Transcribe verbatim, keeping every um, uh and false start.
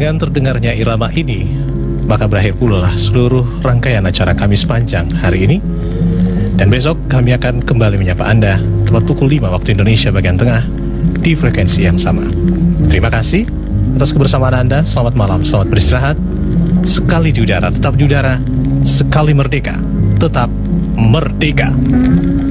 Dengan terdengarnya irama ini, maka berakhir pula seluruh rangkaian acara kami sepanjang hari ini. Dan besok kami akan kembali menyapa Anda tepat pukul lima waktu Indonesia bagian tengah di frekuensi yang sama. Terima kasih atas kebersamaan Anda. Selamat malam, selamat beristirahat. Sekali di udara, tetap di udara. Sekali merdeka, tetap merdeka.